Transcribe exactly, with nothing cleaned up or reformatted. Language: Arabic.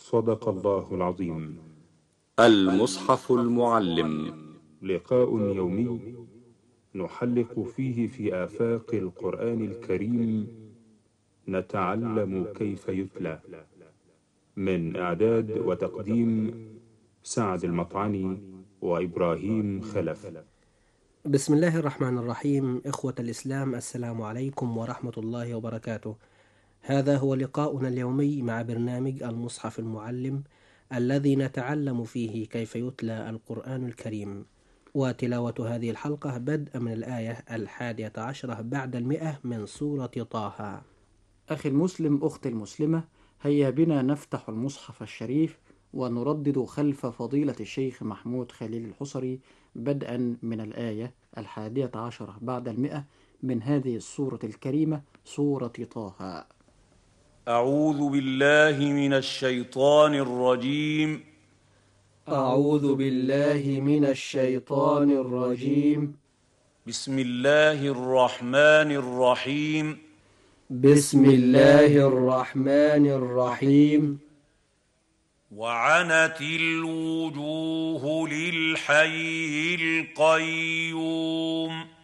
صدق الله العظيم. المصحف المعلم، لقاء يومي نحلق فيه في آفاق القرآن الكريم، نتعلم كيف يتلى. من إعداد وتقديم سعد المطعني وإبراهيم خلف. بسم الله الرحمن الرحيم. إخوة الإسلام، السلام عليكم ورحمة الله وبركاته. هذا هو لقاؤنا اليومي مع برنامج المصحف المعلم، الذي نتعلم فيه كيف يتلى القرآن الكريم. وتلاوة هذه الحلقة بدءا من الآية الحادية عشرة بعد المئة من سورة طه. أخي المسلم، أختي المسلمة، هيا بنا نفتح المصحف الشريف ونردد خلف فضيلة الشيخ محمود خليل الحصري بدءا من الآية الحادية عشرة بعد المئة من هذه السورة الكريمة، سورة طه. أعوذ بالله من الشيطان الرجيم. أعوذ بالله من الشيطان الرجيم. بسم الله الرحمن الرحيم. بسم الله الرحمن الرحيم. وعنت الوجوه للحي القيوم